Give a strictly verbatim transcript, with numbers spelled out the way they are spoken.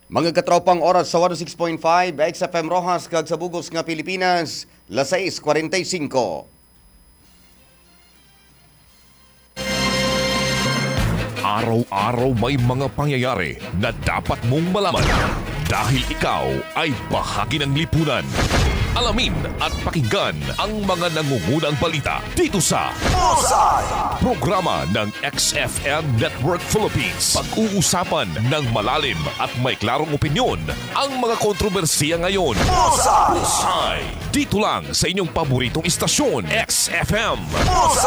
Mga katropang oras sa one oh six point five X F M Rojas kag sa bugos nga Pilipinas, las sais kuwarenta y singko. Araw-araw may mga pangyayari na dapat mong malaman dahil ikaw ay bahagi ng lipunan. Alamin at pakinggan ang mga nangungunang balita dito sa Bullseye! Programa ng X F M Network Philippines. Pag-uusapan ng malalim at may klarong opinyon ang mga kontrobersiya ngayon. Bullseye! Bullseye! Dito lang sa inyong paboritong istasyon, X F M. Bullseye!